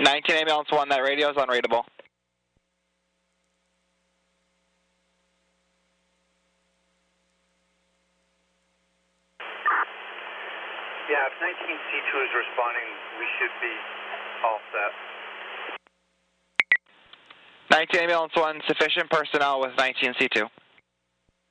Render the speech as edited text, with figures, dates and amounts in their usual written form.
19 Ambulance 1, that radio is unreadable. Yeah, if 19C2 is responding, we should be all set. 19 Ambulance 1, sufficient personnel with 19C2.